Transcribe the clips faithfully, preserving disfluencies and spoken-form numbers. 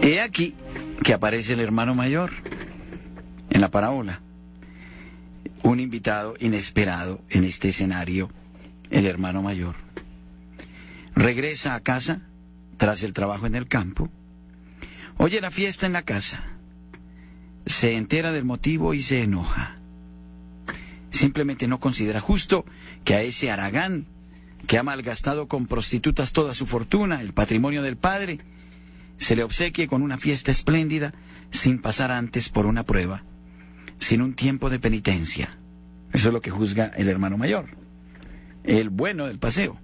He aquí que aparece el hermano mayor en la parábola. Un invitado inesperado en este escenario, el hermano mayor. Regresa a casa tras el trabajo en el campo. Oye la fiesta en la casa. Se entera del motivo y se enoja. Simplemente no considera justo que a ese haragán que ha malgastado con prostitutas toda su fortuna, el patrimonio del padre, se le obsequie con una fiesta espléndida sin pasar antes por una prueba, sin un tiempo de penitencia. Eso es lo que juzga el hermano mayor, el bueno del paseo.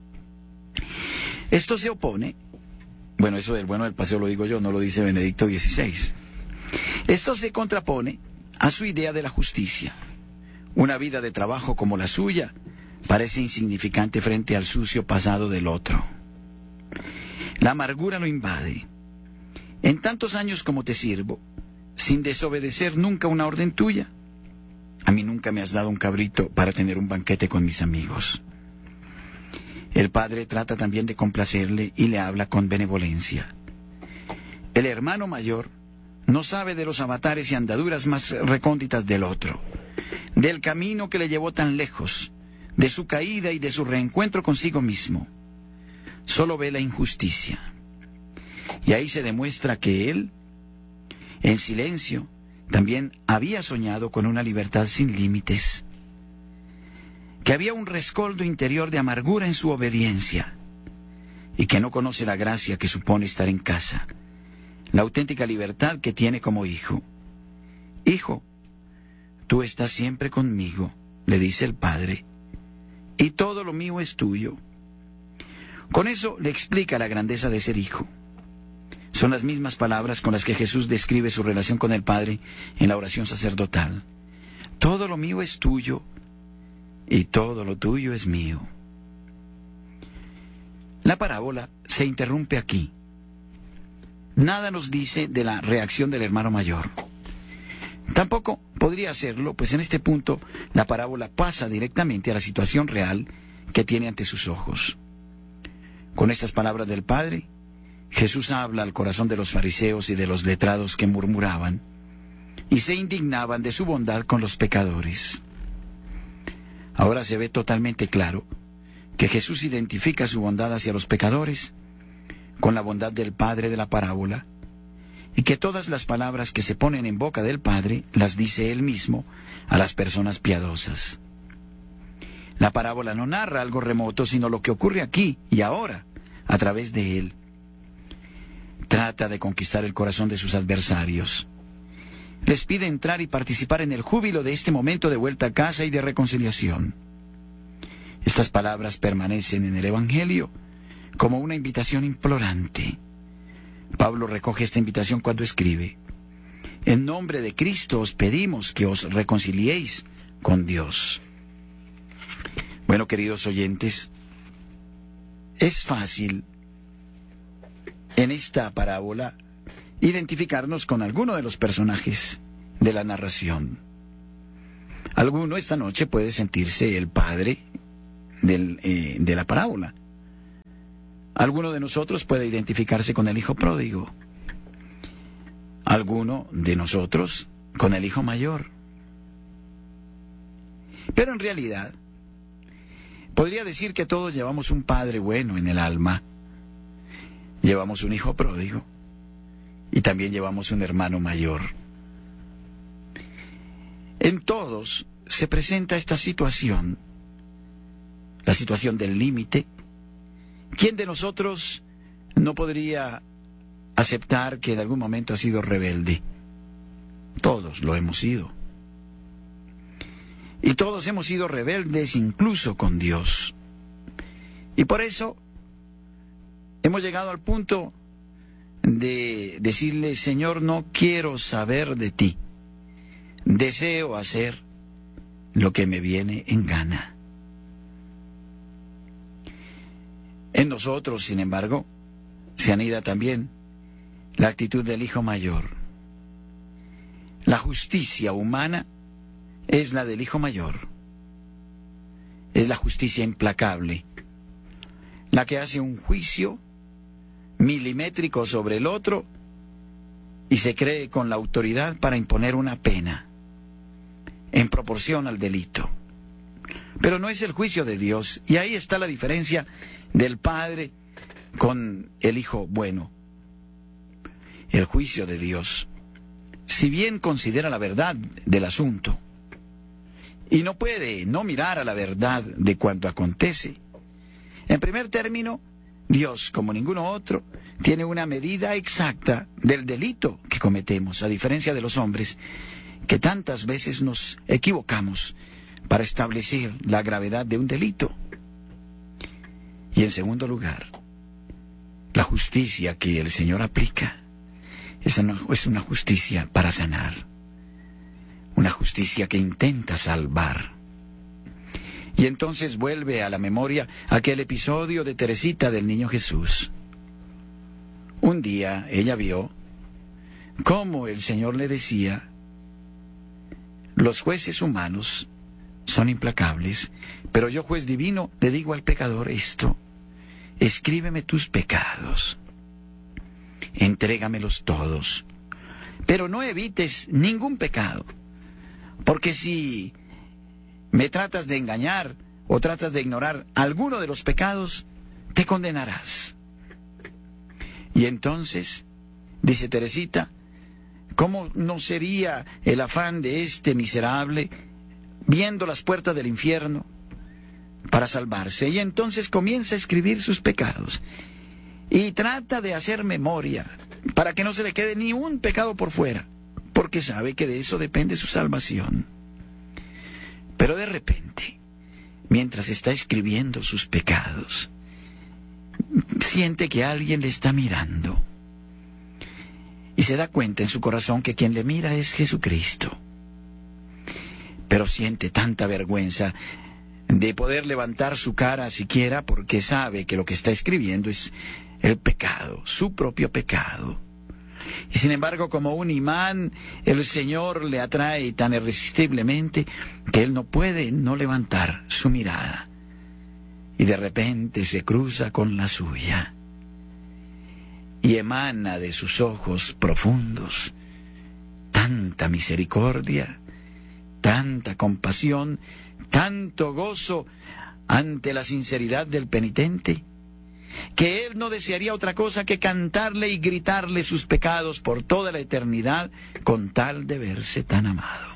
Esto se opone, bueno, eso del bueno del paseo lo digo yo, no lo dice Benedicto dieciséis. Esto se contrapone a su idea de la justicia. Una vida de trabajo como la suya parece insignificante frente al sucio pasado del otro. La amargura lo invade. En tantos años como te sirvo, sin desobedecer nunca una orden tuya, a mí nunca me has dado un cabrito para tener un banquete con mis amigos. El padre trata también de complacerle y le habla con benevolencia. El hermano mayor no sabe de los avatares y andaduras más recónditas del otro, del camino que le llevó tan lejos, de su caída y de su reencuentro consigo mismo. Solo ve la injusticia. Y ahí se demuestra que él, en silencio, también había soñado con una libertad sin límites, que había un rescoldo interior de amargura en su obediencia, y que no conoce la gracia que supone estar en casa, la auténtica libertad que tiene como hijo. Hijo, tú estás siempre conmigo, le dice el padre, y todo lo mío es tuyo. Con eso le explica la grandeza de ser hijo. Son las mismas palabras con las que Jesús describe su relación con el Padre en la oración sacerdotal. Todo lo mío es tuyo y todo lo tuyo es mío. La parábola se interrumpe aquí. Nada nos dice de la reacción del hermano mayor. Tampoco podría hacerlo, pues en este punto la parábola pasa directamente a la situación real que tiene ante sus ojos. Con estas palabras del Padre, Jesús habla al corazón de los fariseos y de los letrados que murmuraban y se indignaban de su bondad con los pecadores. Ahora se ve totalmente claro que Jesús identifica su bondad hacia los pecadores con la bondad del Padre de la parábola, y que todas las palabras que se ponen en boca del Padre las dice Él mismo a las personas piadosas. La parábola no narra algo remoto, sino lo que ocurre aquí y ahora, a través de Él. Trata de conquistar el corazón de sus adversarios. Les pide entrar y participar en el júbilo de este momento de vuelta a casa y de reconciliación. Estas palabras permanecen en el Evangelio como una invitación implorante. Pablo recoge esta invitación cuando escribe: en nombre de Cristo os pedimos que os reconciliéis con Dios. Bueno, queridos oyentes, es fácil en esta parábola identificarnos con alguno de los personajes de la narración. Alguno esta noche puede sentirse el padre del, eh, de la parábola. Alguno de nosotros puede identificarse con el hijo pródigo. Alguno de nosotros con el hijo mayor. Pero en realidad, podría decir que todos llevamos un padre bueno en el alma. Llevamos un hijo pródigo y también llevamos un hermano mayor. En todos se presenta esta situación, la situación del límite. ¿Quién de nosotros no podría aceptar que en algún momento ha sido rebelde? Todos lo hemos sido. Y todos hemos sido rebeldes incluso con Dios. Y por eso hemos llegado al punto de decirle: Señor, no quiero saber de ti. Deseo hacer lo que me viene en gana. En nosotros, sin embargo, se anida también la actitud del hijo mayor. La justicia humana es la del hijo mayor. Es la justicia implacable, la que hace un juicio milimétrico sobre el otro y se cree con la autoridad para imponer una pena en proporción al delito. Pero no es el juicio de Dios, y ahí está la diferencia del Padre con el Hijo bueno. El juicio de Dios, si bien considera la verdad del asunto, y no puede no mirar a la verdad de cuanto acontece, en primer término, Dios, como ninguno otro, tiene una medida exacta del delito que cometemos, a diferencia de los hombres, que tantas veces nos equivocamos para establecer la gravedad de un delito. Y en segundo lugar, la justicia que el Señor aplica es una, es una justicia para sanar, una justicia que intenta salvar. Y entonces vuelve a la memoria aquel episodio de Teresita del Niño Jesús. Un día ella vio cómo el Señor le decía: los jueces humanos son implacables, pero yo, juez divino, le digo al pecador esto: escríbeme tus pecados, entrégamelos todos, pero no evites ningún pecado, porque si me tratas de engañar o tratas de ignorar alguno de los pecados, te condenarás. Y entonces, dice Teresita, ¿cómo no sería el afán de este miserable viendo las puertas del infierno para salvarse? Y entonces comienza a escribir sus pecados y trata de hacer memoria para que no se le quede ni un pecado por fuera, porque sabe que de eso depende su salvación. Pero de repente, mientras está escribiendo sus pecados, siente que alguien le está mirando y se da cuenta en su corazón que quien le mira es Jesucristo. Pero siente tanta vergüenza de poder levantar su cara siquiera, porque sabe que lo que está escribiendo es el pecado, su propio pecado. Y sin embargo, como un imán, el Señor le atrae tan irresistiblemente que él no puede no levantar su mirada. Y de repente se cruza con la suya y emana de sus ojos profundos tanta misericordia, tanta compasión, tanto gozo ante la sinceridad del penitente, que él no desearía otra cosa que cantarle y gritarle sus pecados por toda la eternidad con tal de verse tan amado.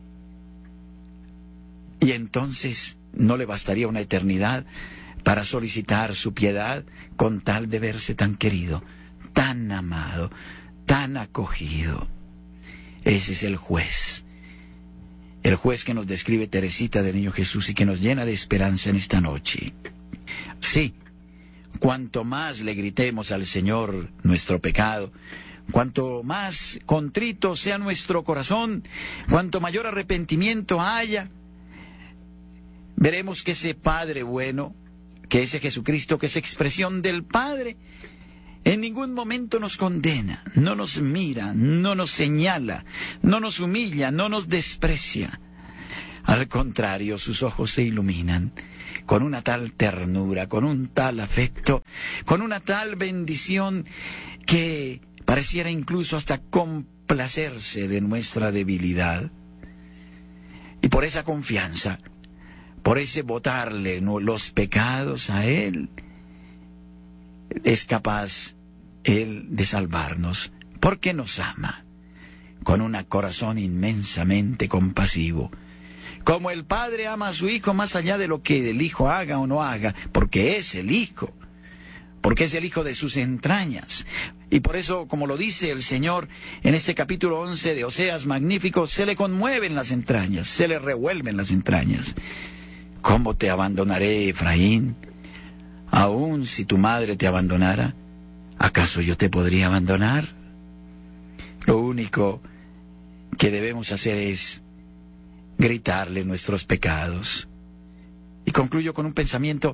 Y entonces no le bastaría una eternidad para solicitar su piedad con tal de verse tan querido, tan amado, tan acogido. Ese es el juez, el juez que nos describe Teresita del Niño Jesús y que nos llena de esperanza en esta noche. Sí, cuanto más le gritemos al Señor nuestro pecado, cuanto más contrito sea nuestro corazón, cuanto mayor arrepentimiento haya, veremos que ese Padre bueno, que ese Jesucristo, que es expresión del Padre, en ningún momento nos condena, no nos mira, no nos señala, no nos humilla, no nos desprecia. Al contrario, sus ojos se iluminan con una tal ternura, con un tal afecto, con una tal bendición que pareciera incluso hasta complacerse de nuestra debilidad. Y por esa confianza, por ese botarle los pecados a Él, es capaz Él de salvarnos, porque nos ama con un corazón inmensamente compasivo. Como el Padre ama a su Hijo más allá de lo que el Hijo haga o no haga, porque es el Hijo, porque es el Hijo de sus entrañas. Y por eso, como lo dice el Señor en este capítulo once de Oseas magnífico, se le conmueven las entrañas, se le revuelven las entrañas. ¿Cómo te abandonaré, Efraín? Aun si tu madre te abandonara, ¿acaso yo te podría abandonar? Lo único que debemos hacer es gritarle nuestros pecados. Y concluyo con un pensamiento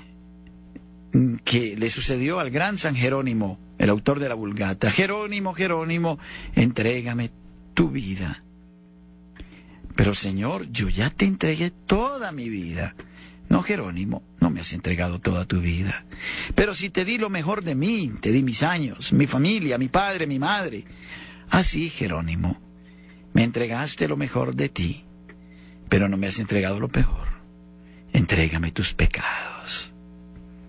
que le sucedió al gran San Jerónimo, el autor de la Vulgata. Jerónimo, Jerónimo, entrégame tu vida. Pero Señor, yo ya te entregué toda mi vida. No, Jerónimo, no me has entregado toda tu vida. Pero si te di lo mejor de mí, te di mis años, mi familia, mi padre, mi madre. Así, Jerónimo, me entregaste lo mejor de ti, pero no me has entregado lo peor. Entrégame tus pecados.